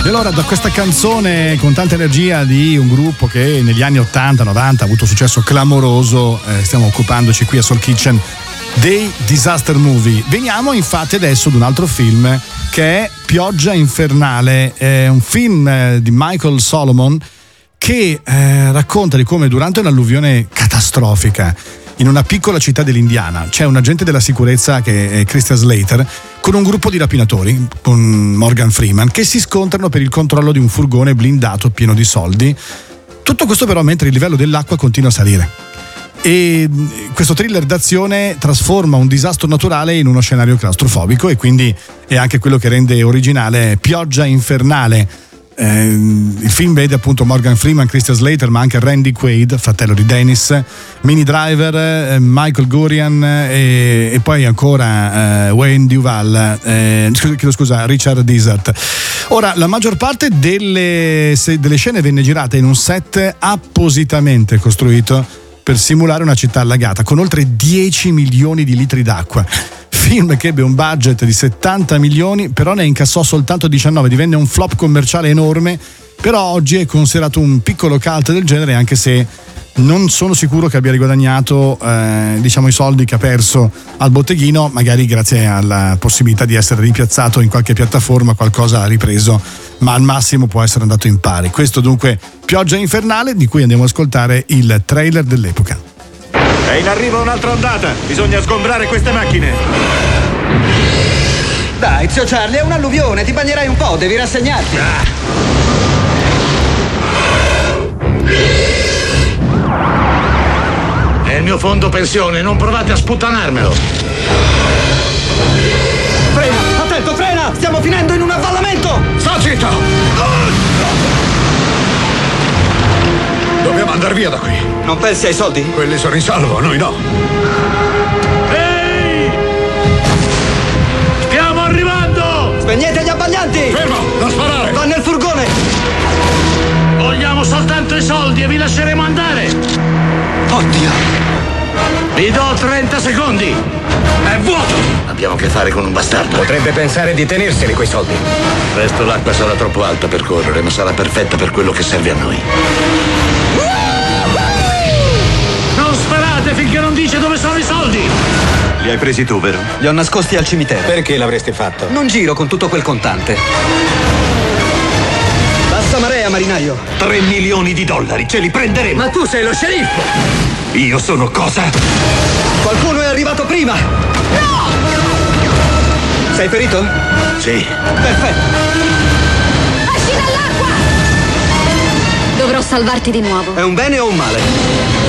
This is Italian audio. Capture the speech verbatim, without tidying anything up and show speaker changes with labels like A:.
A: E allora, da questa canzone con tanta energia di un gruppo che negli anni ottanta novanta ha avuto successo clamoroso, eh, stiamo occupandoci qui a Soul Kitchen dei disaster movie. Veniamo infatti adesso ad un altro film che è Pioggia infernale, è un film eh, di Michael Solomon che eh, racconta di come durante un'alluvione catastrofica in una piccola città dell'Indiana c'è un agente della sicurezza che è Christian Slater con un gruppo di rapinatori, con Morgan Freeman, che si scontrano per il controllo di un furgone blindato pieno di soldi. Tutto questo però mentre il livello dell'acqua continua a salire. E questo thriller d'azione trasforma un disastro naturale in uno scenario claustrofobico, e quindi è anche quello che rende originale Pioggia infernale. Eh, il film vede appunto Morgan Freeman, Christian Slater, ma anche Randy Quaid, fratello di Dennis, Minnie Driver, eh, Michael Gurian e, e poi ancora eh, Wayne Duvall, eh, chiedo scusa, Richard Desert. Ora, la maggior parte delle, se, delle scene venne girata in un set appositamente costruito per simulare una città allagata con oltre dieci milioni di litri d'acqua. Film che ebbe un budget di settanta milioni, però ne incassò soltanto diciannove, divenne un flop commerciale enorme, però oggi è considerato un piccolo cult del genere, anche se non sono sicuro che abbia riguadagnato eh, diciamo i soldi che ha perso al botteghino, magari grazie alla possibilità di essere ripiazzato in qualche piattaforma, qualcosa ha ripreso, ma al massimo può essere andato in pari. Questo dunque Pioggia infernale, di cui andiamo ad ascoltare il trailer dell'epoca.
B: È in arrivo un'altra ondata, bisogna sgombrare queste macchine.
C: Dai, zio Charlie, è un'alluvione, ti bagnerai un po', devi rassegnarti.
B: Ah. È il mio fondo pensione, non provate a sputtanarmelo.
C: Frena, attento, frena! Stiamo finendo in un avvallamento!
B: Sta zitto! Dobbiamo andare via da qui.
C: Non pensi ai soldi?
B: Quelli sono in salvo, noi no. Ehi! Stiamo arrivando!
C: Spegnete gli abbaglianti!
B: Fermo, non sparare!
C: Va nel furgone!
B: Vogliamo soltanto i soldi e vi lasceremo andare!
C: Oddio!
B: Vi do trenta secondi! È vuoto! Abbiamo a che fare con un bastardo.
D: Potrebbe pensare di tenerseli quei soldi.
B: Presto l'acqua sarà troppo alta per correre, ma sarà perfetta per quello che serve a noi. Non sparate finché non dice dove sono i soldi!
E: Li hai presi tu, vero?
C: Li ho nascosti al cimitero.
D: Perché l'avresti fatto?
C: Non giro con tutto quel contante. Bassa marea, marinaio.
E: Tre milioni di dollari, ce li prenderemo!
C: Ma tu sei lo sceriffo!
E: Io sono cosa?
C: Qualcuno è arrivato prima! No! Sei ferito?
B: Sì.
C: Perfetto!
F: Esci dall'acqua! Dovrò salvarti di nuovo.
C: È un bene o un male?